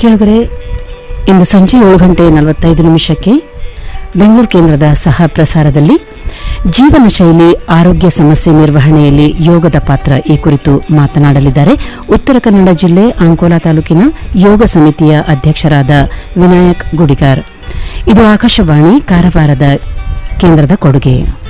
ಕೇಳಿದರೆ ಇಂದು ಸಂಜೆ 7:45 ಬೆಂಗಳೂರು ಕೇಂದ್ರದ ಸಹ ಪ್ರಸಾರದಲ್ಲಿ ಜೀವನ ಶೈಲಿ ಆರೋಗ್ಯ ಸಮಸ್ಯೆ ನಿರ್ವಹಣೆಯಲ್ಲಿ ಯೋಗದ ಪಾತ್ರ ಈ ಕುರಿತು ಮಾತನಾಡಲಿದ್ದಾರೆ ಉತ್ತರ ಕನ್ನಡ ಜಿಲ್ಲೆ ಅಂಕೋಲಾ ತಾಲೂಕಿನ ಯೋಗ ಸಮಿತಿಯ ಅಧ್ಯಕ್ಷರಾದ ವಿನಾಯಕ್ ಗುಡಿಗಾರ್. ಇದು ಆಕಾಶವಾಣಿ ಕಾರವಾರದ ಕೇಂದ್ರದ ಕೊಡುಗೆ.